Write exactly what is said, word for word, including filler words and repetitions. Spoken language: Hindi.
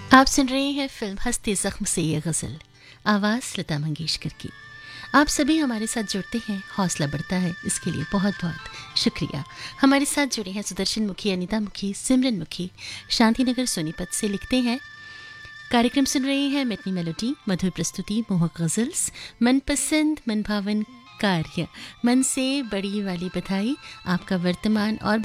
आप सुन रहे हैं फिल्म हस्ती जख्म से ये गज़ल, आवाज़ लता मंगेशकर की। आप सभी हमारे साथ जुड़ते हैं, हौसला बढ़ता है, इसके लिए बहुत बहुत शुक्रिया। हमारे साथ जुड़े हैं सुदर्शन मुखी, अनिता मुखी, सिमरन मुखी, शांतिनगर सोनीपत से लिखते हैं। कार्यक्रम सुन रहे हैं मिटनी मेलोडी, मधुर प्रस्तुति, मोहक गज़ल्स, मनपसंद मनभावन कार्य, मन से बड़ी वाली बधाई, आपका वर्तमान और